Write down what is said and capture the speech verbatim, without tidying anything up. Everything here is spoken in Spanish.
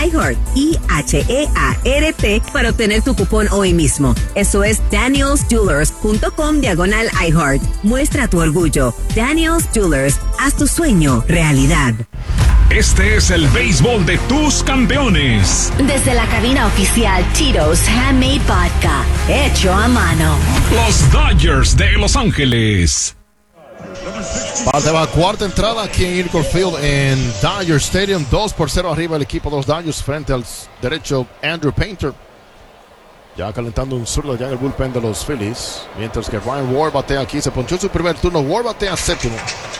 iHeart, I H E A R T, para obtener tu cupón hoy mismo. Eso es danielsjewelers.com diagonal iHeart. Muestra tu orgullo. Daniels Jewelers, haz tu sueño realidad. Este es el béisbol de tus campeones. Desde la cabina oficial Tito's Handmade Vodka, hecho a mano. Los Dodgers de Los Ángeles. Parte va cuarta entrada aquí en Eagle Field en Dodger Stadium. dos por cero arriba el equipo de los Dodgers frente al derecho Andrew Painter. Ya calentando un zurdo ya en el bullpen de los Phillies. Mientras que Ryan Ward batea aquí. Se ponchó su primer turno. Ward batea séptimo.